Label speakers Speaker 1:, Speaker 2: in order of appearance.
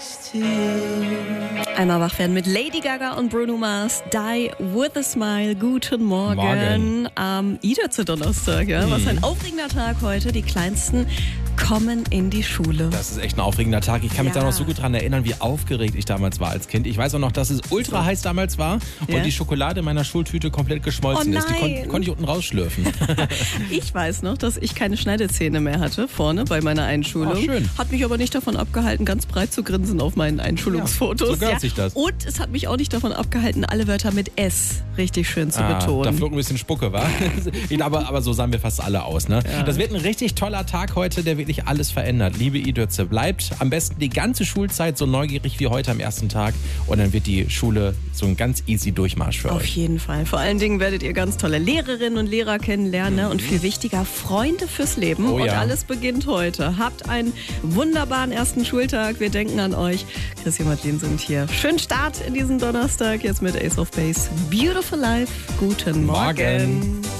Speaker 1: Einmal wach werden mit Lady Gaga und Bruno Mars. Die with a Smile. Guten Morgen. Am Donnerstag. Ja? Was ein aufregender Tag heute. Die Kleinsten kommen in die Schule.
Speaker 2: Das ist echt ein aufregender Tag. Ich kann mich da noch so gut dran erinnern, wie aufgeregt ich damals war als Kind. Ich weiß auch noch, dass es ultra heiß damals war und die Schokolade in meiner Schultüte komplett geschmolzen ist. Die konnte ich unten rausschlürfen.
Speaker 1: Ich weiß noch, dass ich keine Schneidezähne mehr hatte vorne bei meiner Einschulung.
Speaker 2: Oh, schön.
Speaker 1: Hat mich aber nicht davon abgehalten, ganz breit zu grinsen auf meinen Einschulungsfotos.
Speaker 2: So gehört sich das.
Speaker 1: Und es hat mich auch nicht davon abgehalten, alle Wörter mit S richtig schön zu betonen.
Speaker 2: Da flog ein bisschen Spucke, wa? aber so sahen wir fast alle aus. Ne? Ja. Das wird ein richtig toller Tag heute, der wirklich alles verändert. Liebe Idürze, bleibt am besten die ganze Schulzeit so neugierig wie heute am ersten Tag und dann wird die Schule so ein ganz easy Durchmarsch für euch.
Speaker 1: Auf jeden Fall. Vor allen Dingen werdet ihr ganz tolle Lehrerinnen und Lehrer kennenlernen und viel wichtiger, Freunde fürs Leben. Und alles beginnt heute. Habt einen wunderbaren ersten Schultag. Wir denken an euch. Chrissy und Madeleine sind hier. Schönen Start in diesen Donnerstag jetzt mit Ace of Base. Beautiful Life. Guten Morgen.